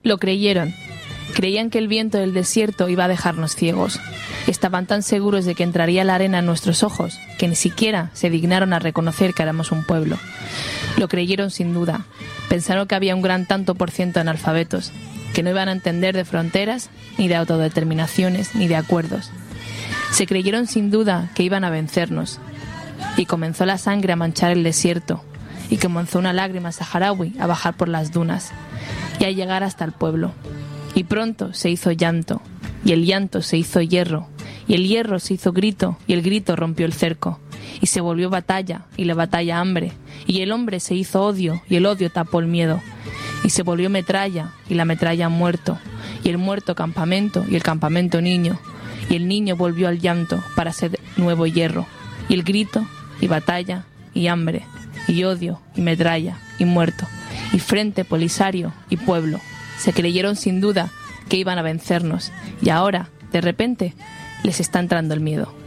Lo creyeron. Creían que el viento del desierto iba a dejarnos ciegos. Estaban tan seguros de que entraría la arena en nuestros ojos que ni siquiera se dignaron a reconocer que éramos un pueblo. Lo creyeron sin duda. Pensaron que había un gran tanto por ciento de analfabetos, que no iban a entender de fronteras, ni de autodeterminaciones, ni de acuerdos. Se creyeron sin duda que iban a vencernos. Y comenzó la sangre a manchar el desierto, y comenzó una lágrima saharaui a bajar por las dunas, y a llegar hasta el pueblo. Y pronto se hizo llanto, y el llanto se hizo hierro, y el hierro se hizo grito, y el grito rompió el cerco. Y se volvió batalla, y la batalla hambre, y el hombre se hizo odio, y el odio tapó el miedo. Y se volvió metralla, y la metralla muerto, y el muerto campamento, y el campamento niño, y el niño volvió al llanto para ser nuevo hierro, y el grito, y batalla, y hambre, y odio, y metralla, y muerto, y frente, polisario, y pueblo. Se creyeron sin duda que iban a vencernos, y ahora, de repente, les está entrando el miedo.